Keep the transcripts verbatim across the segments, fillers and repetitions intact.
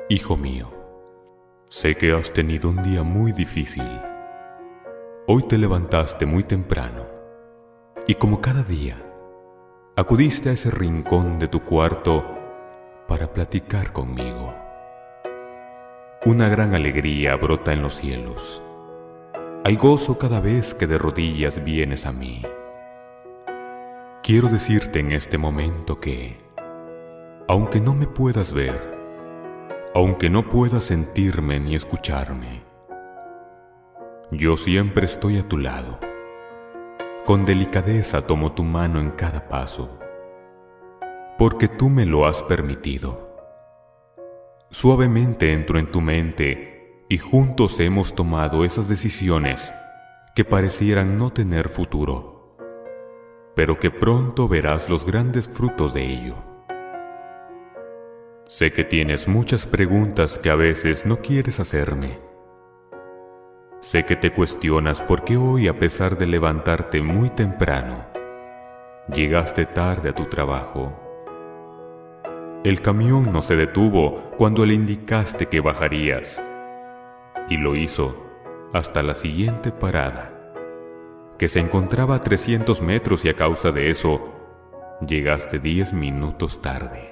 Hijo mío, sé que has tenido un día muy difícil. Hoy te levantaste muy temprano y, como cada día, acudiste a ese rincón de tu cuarto para platicar conmigo. Una gran alegría brota en los cielos. Hay gozo cada vez que de rodillas vienes a mí. Quiero decirte en este momento que, aunque no me puedas ver, aunque no puedas sentirme ni escucharme, yo siempre estoy a tu lado. Con delicadeza tomo tu mano en cada paso, porque tú me lo has permitido. Suavemente entro en tu mente y juntos hemos tomado esas decisiones que parecieran no tener futuro, pero que pronto verás los grandes frutos de ello. Sé que tienes muchas preguntas que a veces no quieres hacerme. Sé que te cuestionas por qué hoy, a pesar de levantarte muy temprano, llegaste tarde a tu trabajo. El camión no se detuvo cuando le indicaste que bajarías, y lo hizo hasta la siguiente parada, que se encontraba a trescientos metros, y a causa de eso, llegaste diez minutos tarde.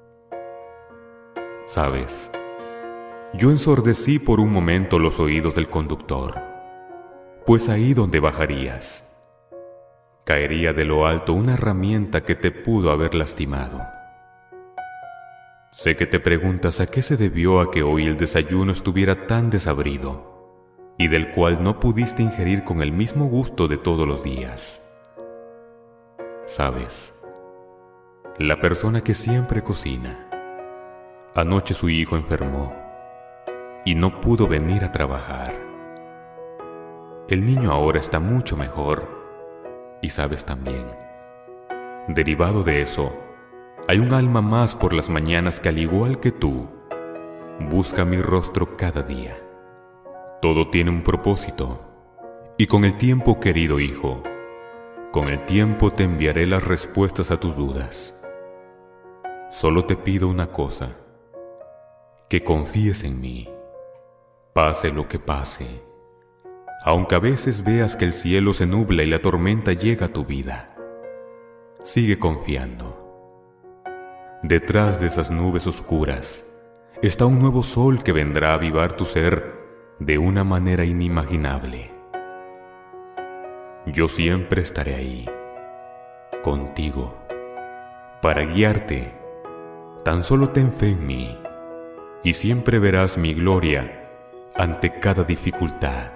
¿Sabes? Yo ensordecí por un momento los oídos del conductor, pues ahí donde bajarías, caería de lo alto una herramienta que te pudo haber lastimado. Sé que te preguntas a qué se debió a que hoy el desayuno estuviera tan desabrido y del cual no pudiste ingerir con el mismo gusto de todos los días. ¿Sabes? La persona que siempre cocina, anoche su hijo enfermó y no pudo venir a trabajar. El niño ahora está mucho mejor y sabes también, derivado de eso, hay un alma más por las mañanas que, al igual que tú, busca mi rostro cada día. Todo tiene un propósito, y con el tiempo, querido hijo, con el tiempo te enviaré las respuestas a tus dudas. Solo te pido una cosa: que confíes en mí, pase lo que pase, aunque a veces veas que el cielo se nubla y la tormenta llega a tu vida. Sigue confiando. Detrás de esas nubes oscuras está un nuevo sol que vendrá a avivar tu ser de una manera inimaginable. Yo siempre estaré ahí, contigo, para guiarte. Tan solo ten fe en mí, y siempre verás mi gloria ante cada dificultad.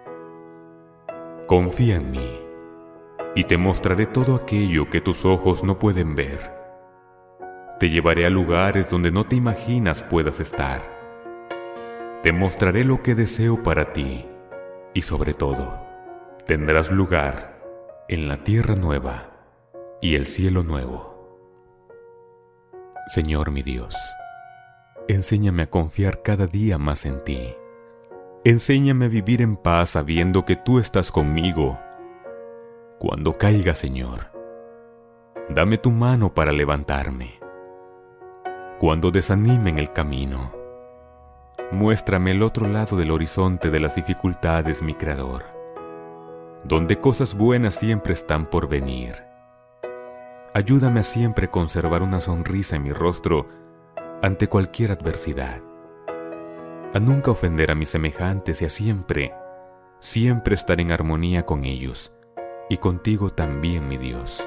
Confía en mí, y te mostraré todo aquello que tus ojos no pueden ver. Te llevaré a lugares donde no te imaginas puedas estar. Te mostraré lo que deseo para ti, y sobre todo, tendrás lugar en la tierra nueva y el cielo nuevo. Señor mi Dios, enséñame a confiar cada día más en ti. Enséñame a vivir en paz sabiendo que tú estás conmigo. Cuando caiga, Señor, dame tu mano para levantarme. Cuando desanime en el camino, muéstrame el otro lado del horizonte de las dificultades, mi Creador, donde cosas buenas siempre están por venir. Ayúdame a siempre conservar una sonrisa en mi rostro ante cualquier adversidad, a nunca ofender a mis semejantes y a siempre, siempre estar en armonía con ellos y contigo también, mi Dios.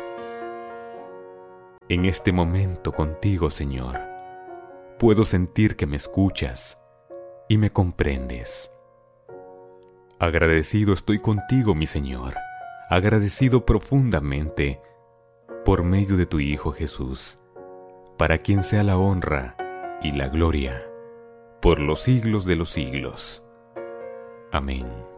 En este momento contigo, Señor, puedo sentir que me escuchas y me comprendes. Agradecido estoy contigo, mi Señor, agradecido profundamente por medio de tu Hijo Jesús, para quien sea la honra y la gloria por los siglos de los siglos. Amén.